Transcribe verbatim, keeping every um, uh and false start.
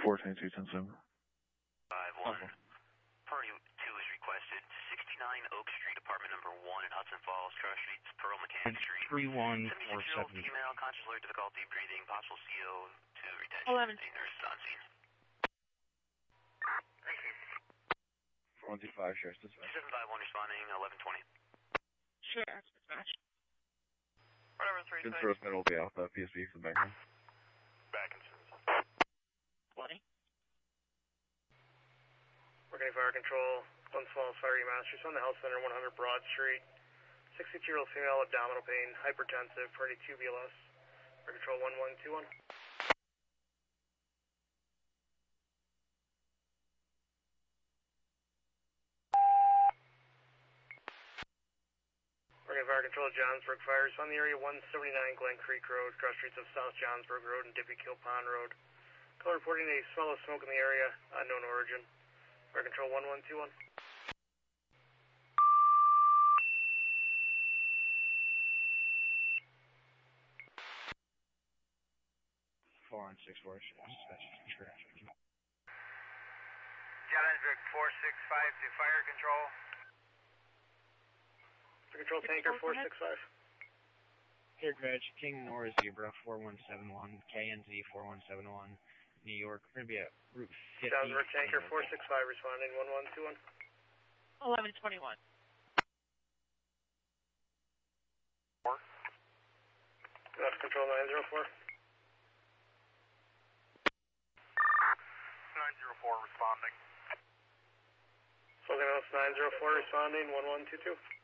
four twenty-two ten seven. five one. Okay. Party two is requested. sixty-nine Oak Street, apartment number one in Hudson Falls, Cross Street, Pearl Mechanic Street. three one four seven. seventy-six-year-old female, conscious alert, difficulty breathing, possible C O two retention. eleven. Nurses on scene. four one two five, Sheriff's Dispatch. two seven five one responding, eleven twenty. Sheriff's Dispatch. Whatever, three Good for middle will be Alpha, P S B for the background. Back and twenty. Working fire control, one small fire masters on the health center, one hundred Broad Street. sixty-two-year-old female, abdominal pain, hypertensive, party two B L S. Fire control one one two one. Working fire control, Johnsburg fires on the area one seventy-nine Glen Creek Road, cross streets of South Johnsburg Road and Dippy Kill Pond Road. Call reporting a smell of smoke in the area, unknown origin. Fire control one one two one. four one six four, Dispatch. Johnsburg four six five to fire control. Fire control tanker four six five. Here, Dredge, King Nora Zebra four one seven one, K N Z four one seven one, New York. We're going to be at Route fifty. Johnsburg tanker four six five responding one one two one. eleven twenty-one. Four. Left control nine zero four. nine zero four responding. Something else nine zero four responding one one two two.